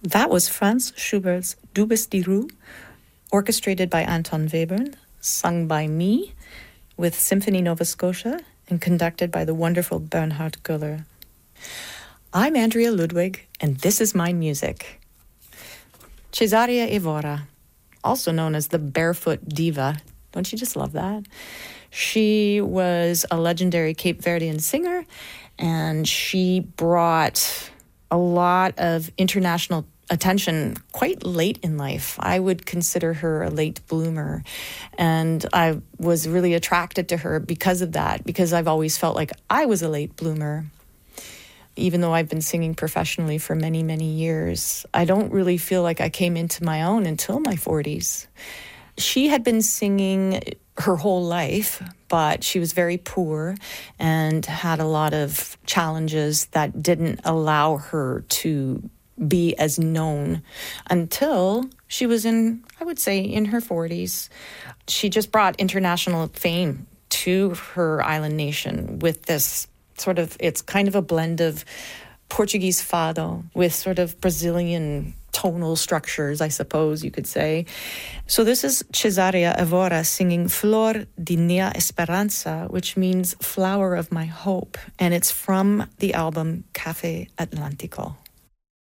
That was Franz Schubert's Du bist die Ruhe, orchestrated by Anton Webern, sung by me with Symphony Nova Scotia, and conducted by the wonderful Bernhard Göller. I'm Andrea Ludwig, and this is my music. Cesaria Evora, also known as the Barefoot Diva. Don't you just love that? She was a legendary Cape Verdean singer, and she brought a lot of international attention quite late in life. I would consider her a late bloomer, and I was really attracted to her because of that, because I've always felt like I was a late bloomer. Even though I've been singing professionally for many, many years, I don't really feel like I came into my own until my 40s. She had been singing her whole life, but she was very poor and had a lot of challenges that didn't allow her to be as known until she was in, I would say, in her 40s. She just brought international fame to her island nation with this sort of, it's kind of a blend of Portuguese fado with sort of Brazilian tonal structures, I suppose you could say. So this is Cesaria Evora singing Flor de Minha Esperança, which means flower of my hope, and it's from the album Café Atlântico.